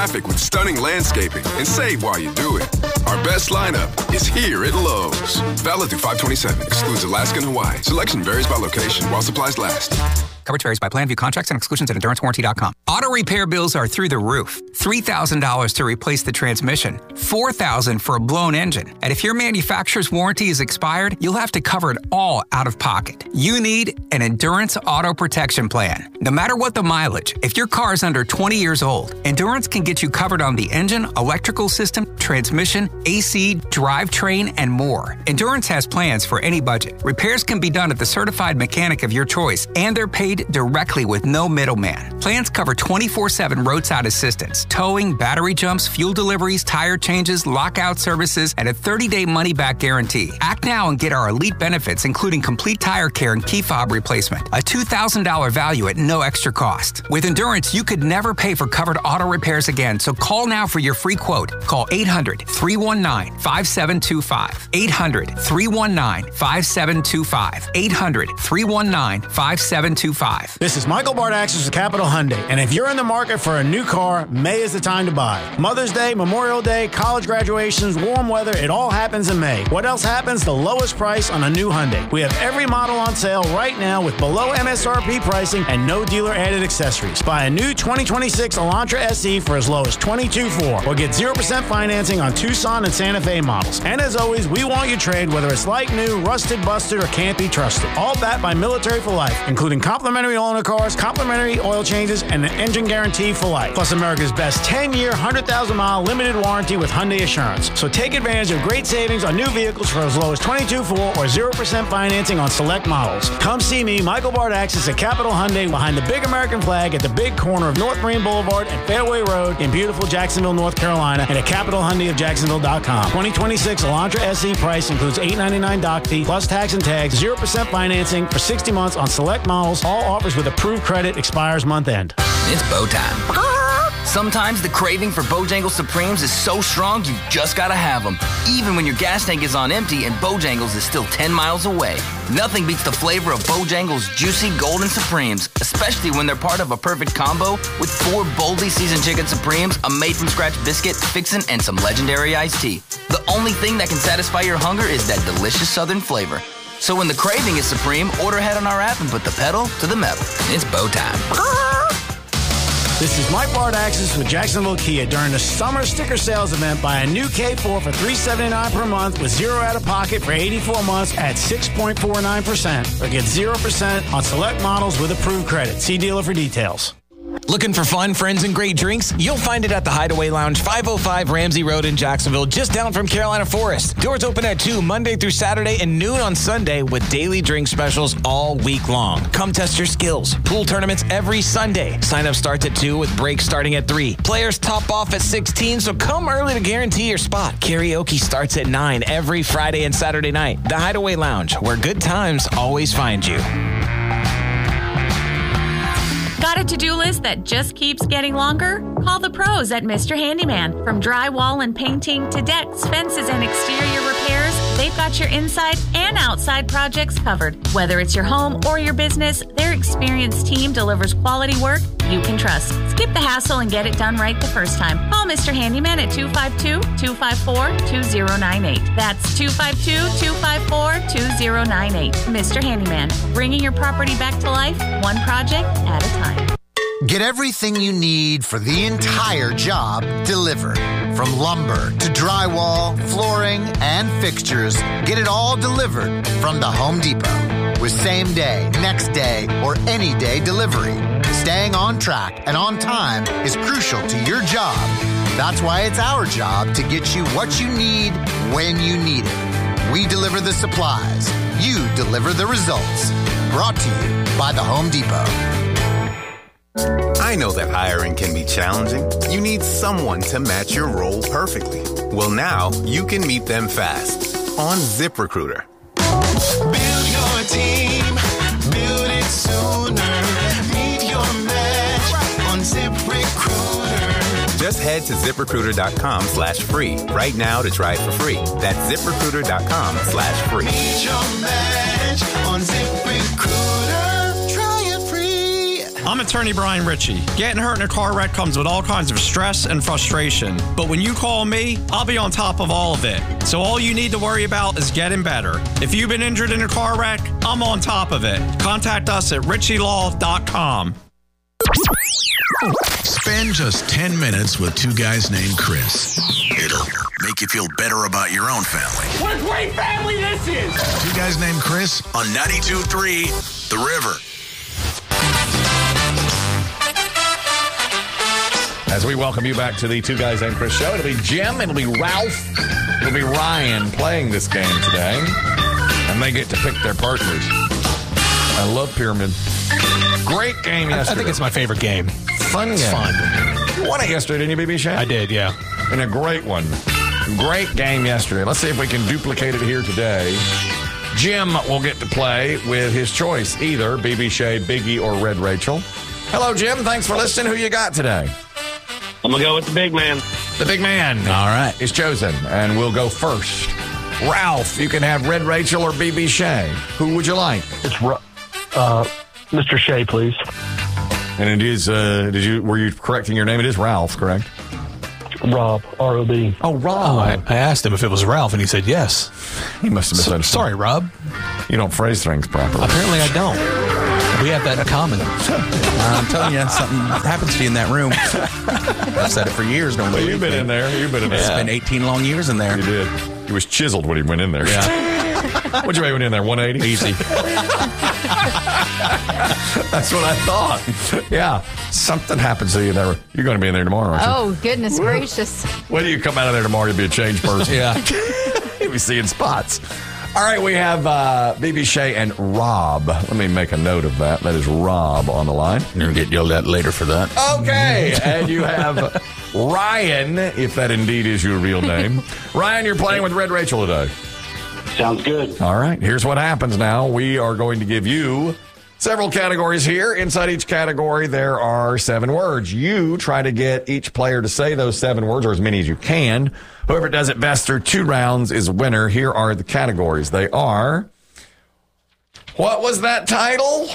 traffic with stunning landscaping and save while you do it. Our best lineup is here at Lowe's. Valid through 5/27. Excludes Alaska and Hawaii. Selection varies by location while supplies last. Coverage varies by plan. View contracts and exclusions at EnduranceWarranty.com. Auto repair bills are through the roof. $3,000 to replace the transmission. $4,000 for a blown engine. And if your manufacturer's warranty is expired, you'll have to cover it all out of pocket. You need an Endurance Auto Protection Plan. No matter what the mileage, if your car is under 20 years old, Endurance can get you covered on the engine, electrical system, transmission, AC, drivetrain, and more. Endurance has plans for any budget. Repairs can be done at the certified mechanic of your choice, and they're paid directly with no middleman. Plans cover 24/7 roadside assistance, towing, battery jumps, fuel deliveries, tire changes, lockout services, and a 30-day money-back guarantee. Act now and get our elite benefits, including complete tire care and key fob replacement. A $2,000 value at no extra cost. With Endurance, you could never pay for covered auto repairs again, so call now for your free quote. Call 800-319-5725. 800-319-5725. 800-319-5725. This is Michael Bardaxis with Capital Hyundai, and if you're in the market for a new car, May is the time to buy. Mother's Day, Memorial Day, college graduations, warm weather, it all happens in May. What else happens? The lowest price on a new Hyundai. We have every model on sale right now with below MSRP pricing and no dealer-added accessories. Buy a new 2026 Elantra SE for as low as $22,400 or get 0% financing on Tucson and Santa Fe models. And as always, we want your trade, whether it's like new, rusted, busted, or can't be trusted. All backed by Military for Life, including complimentary owner cars, complimentary oil changes, and an engine guarantee for life. Plus America's best 10-year, 100,000-mile limited warranty with Hyundai Assurance. So take advantage of great savings on new vehicles for as low as $22,400 or 0% financing on select models. Come see me, Michael Bardaxis at Capital Hyundai behind the big American flag at the big corner of North Marine Boulevard and Fairway Road in beautiful Jacksonville, North Carolina, and at CapitalHyundaiofJacksonville.com. 2026 Elantra SE price includes $899 doc fee plus tax and tags, 0% financing for 60 months on select models. All offers with approved credit expires month end. It's bow time. Sometimes the craving for Bojangles Supremes is so strong you just gotta have them, even when your gas tank is on empty and Bojangles is still 10 miles away. Nothing beats the flavor of Bojangles Juicy Golden Supremes, especially when they're part of a perfect combo with 4 boldly seasoned chicken Supremes, a made-from-scratch biscuit, fixin', and some legendary iced tea. The only thing that can satisfy your hunger is that delicious southern flavor. So when the craving is supreme, order ahead on our app and put the pedal to the metal. It's bow time. This is Mike Bardaxis with Jacksonville Kia. During the summer sticker sales event, buy a new K4 for $379 per month with 0 out of pocket for 84 months at 6.49%. Or get 0% on select models with approved credit. See dealer for details. Looking for fun, friends, and great drinks? You'll find it at the Hideaway Lounge, 505 Ramsey Road in Jacksonville, just down from Carolina Forest. Doors open at 2 Monday through Saturday and noon on Sunday with daily drink specials all week long. Come test your skills. Pool tournaments every Sunday. Sign up starts at 2 with breaks starting at 3. Players top off at 16, so come early to guarantee your spot. Karaoke starts at 9 every Friday and Saturday night. The Hideaway Lounge, where good times always find you. Got a to-do list that just keeps getting longer? Call the pros at Mr. Handyman. From drywall and painting to decks, fences, and exterior repairs, they've got your inside and outside projects covered. Whether it's your home or your business, their experienced team delivers quality work you can trust. Skip the hassle and get it done right the first time. Call Mr. Handyman at 252-254-2098. That's 252-254-2098. Mr. Handyman, bringing your property back to life, one project at a time. Get everything you need for the entire job delivered. From lumber to drywall, flooring, and fixtures, get it all delivered from the Home Depot. With same day, next day, or any day delivery. Staying on track and on time is crucial to your job. That's why it's our job to get you what you need when you need it. We deliver the supplies. You deliver the results. Brought to you by the Home Depot. I know that hiring can be challenging. You need someone to match your role perfectly. Well, now you can meet them fast on ZipRecruiter. Build your team, build it sooner. Meet your match on ZipRecruiter. Just head to ZipRecruiter.com/free right now to try it for free. That's ZipRecruiter.com/free. Meet your match on ZipRecruiter. Try it free. I'm attorney Brian Ritchie. Getting hurt in a car wreck comes with all kinds of stress and frustration. But when you call me, I'll be on top of all of it. So all you need to worry about is getting better. If you've been injured in a car wreck, I'm on top of it. Contact us at ritchielaw.com. Spend just 10 minutes with two guys named Chris. It'll make you feel better about your own family. What a great family this is! Two guys named Chris on 92.3 The River. As we welcome you back to the Two Guys Named Chris show, it'll be Jim, it'll be Ralph, it'll be Ryan playing this game today, and they get to pick their partners. I love Pyramid. Great game yesterday. I think it's my favorite game. Fun game. Fun. You won it yesterday, didn't you, BB Shea? I did, yeah. And a great one. Great game yesterday. Let's see if we can duplicate it here today. Jim will get to play with his choice, either BB Shea, Biggie, or Red Rachel. Hello, Jim. Thanks for listening. Who you got today? I'm going to go with the big man. The big man. All right. Is chosen, and we'll go first. Ralph, you can have Red Rachel or BB Shea. Who would you like? It's Mr. Shea, please. And it is, were you correcting your name? It is Ralph, correct? Rob, R-O-B. Oh, Rob. Oh, I asked him if it was Ralph, and he said yes. He must have misunderstood. Sorry, Rob. You don't phrase things properly. Apparently I don't. We have that in common. I'm telling you, something happens to you in that room. I've said it for years. Don't believe You've been in there. You've been in there. It's been 18 long years in there. You did. He was chiseled when he went in there. Yeah. What'd you make when in there? 180? Easy. That's what I thought. Yeah. Something happens to you there. You're going to be in there tomorrow, aren't you? Oh, goodness gracious. When do you come out of there tomorrow? You'll be a changed person. Yeah. You'll be seeing spots. All right, we have BB Shea and Rob. Let me make a note of that. That is Rob on the line. You're going to get yelled at later for that. Okay, and you have Ryan, if that indeed is your real name. Ryan, you're playing with Red Rachel today. Sounds good. All right, here's what happens now. We are going to give you several categories here. Inside each category, there are 7 words. You try to get each player to say those 7 words, or as many as you can. Whoever does it best through 2 rounds is a winner. Here are the categories. They are, what was that title?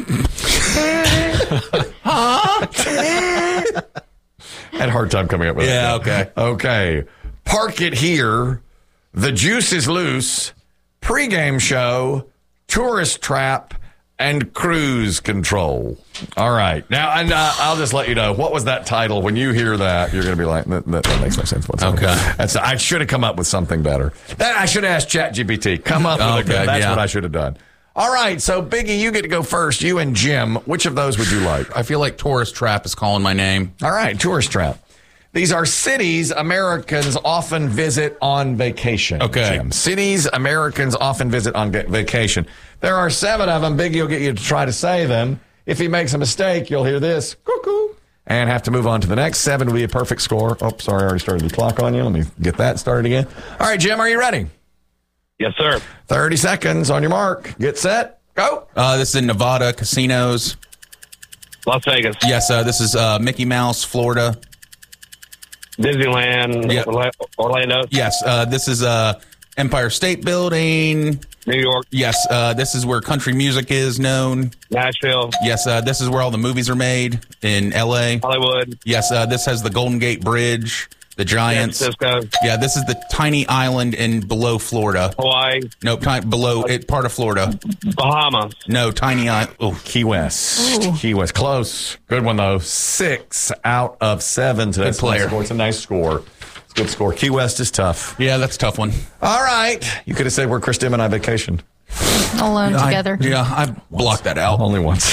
Huh? Had a hard time coming up with it. Yeah, okay. Okay. Park It Here, The Juice is Loose, Pre-Game Show, Tourist Trap, and Cruise Control. All right. Now, and I'll just let you know, what was that title? When you hear that, you're going to be like, that makes no sense whatsoever. Okay. I should have come up with something better. I should have asked ChatGPT. Come up with a good. That's what I should have done. All right. So, Biggie, you get to go first. You and Jim. Which of those would you like? I feel like Tourist Trap is calling my name. All right. Tourist Trap. These are cities Americans often visit on vacation. Okay. Jim. Cities Americans often visit on vacation. There are 7 of them. Biggie will get you to try to say them. If he makes a mistake, you'll hear this, cuckoo, and have to move on to the next. 7 will be a perfect score. Oh, sorry, I already started the clock on you. Let me get that started again. All right, Jim, are you ready? Yes, sir. 30 seconds on your mark. Get set. Go. This is in Nevada, casinos. Las Vegas. Yes, this is Mickey Mouse, Florida. Disneyland. Yep. Orlando. Yes, this is Empire State Building. New York. Yes, this is where country music is known. Nashville. Yes, this is where all the movies are made in L.A. Hollywood. Yes, this has the Golden Gate Bridge, the Giants. San Francisco. Yeah, this is the tiny island in below Florida. Hawaii. Nope, below it, part of Florida. Bahamas. No, tiny island. Oh, Key West. Ooh. Key West. Close. Good one, though. 6 out of 7. So that's Good player. A nice score. It's a nice score. It's a good score. Key West is tough. Yeah, that's a tough one. All right. You could have said where Chris Dim and I vacationed. Alone together. I blocked that out. Only once.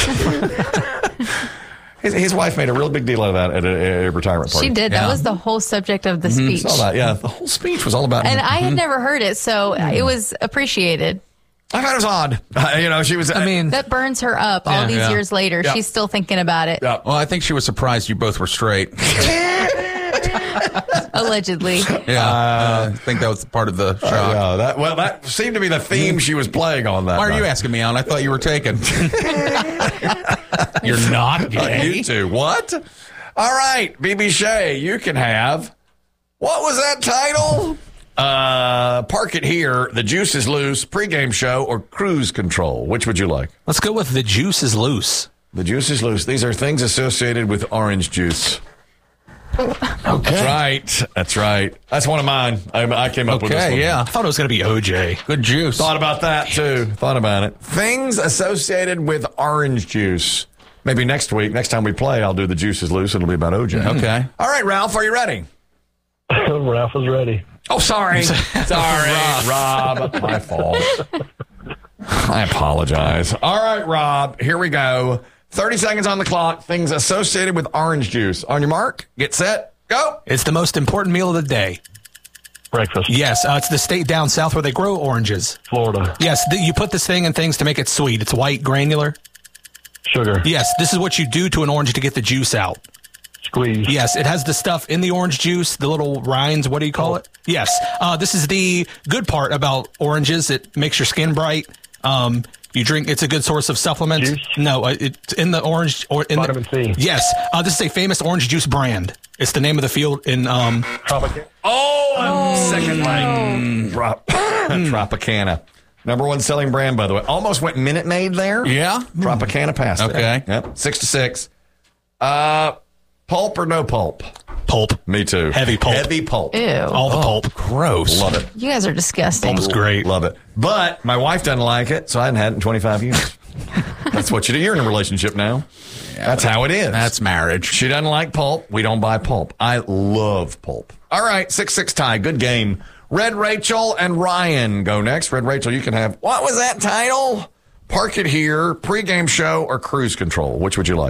His wife made a real big deal out of that at a retirement party. She did. That was the whole subject of the speech. Saw that. Yeah, the whole speech was all about. And I had never heard it, so it was appreciated. I thought it was odd. She was. I mean, that burns her up all these years later. Yeah. She's still thinking about it. Yeah. Well, I think she was surprised you both were straight. Allegedly. Yeah, I think that was part of the shock. That seemed to be the theme she was playing on that. Why are night. you asking me out? I thought you were taken. You're not gay. You two. What? All right, BB Shea, you can have. What was that title? Park It Here, The Juice is Loose, Pre-Game Show, or Cruise Control. Which would you like? Let's go with The Juice is Loose. The juice is loose. These are things associated with orange juice. Okay. That's right. That's one of mine. I came up with this one. Yeah. I thought it was going to be OJ. Good juice. Thought about that, too. Thought about it. Things associated with orange juice. Maybe next week, next time we play, I'll do the juice is loose. It'll be about OJ. Okay. All right, Ralph, are you ready? Ralph is ready. Oh, sorry. Rob. My fault. I apologize. All right, Rob, here we go. 30 seconds on the clock. Things associated with orange juice. On your mark, get set, go. It's the most important meal of the day. Breakfast. Yes, it's the state down south where they grow oranges. Florida. Yes, you put this thing in things to make it sweet. It's white, granular. Sugar. Yes, this is what you do to an orange to get the juice out. Squeeze. Yes, it has the stuff in the orange juice, the little rinds. What do you call it? Yes, this is the good part about oranges. It makes your skin bright. You drink. It's a good source of supplements. Juice? No, it's in the orange or in Vitamin C. Yes, this is a famous orange juice brand. It's the name of the field in. Tropicana. Second line. Tropicana. Number one selling brand, by the way. Almost went Minute Maid there. Yeah. Tropicana passed. Okay. Yep. 6-6. Pulp or no pulp? Pulp. Me too. Heavy pulp. Heavy pulp. Ew. All the pulp. Gross. Love it. You guys are disgusting. Pulp's great. Love it. But my wife doesn't like it, so I hadn't had it in 25 years. That's what you do. You're in a relationship now. That's how it is. That's marriage. She doesn't like pulp. We don't buy pulp. I love pulp. All right, 6-6 tie. Good game. Red Rachel and Ryan go next. Red Rachel, you can have, what was that title? Park It Here, pregame show, or cruise control. Which would you like?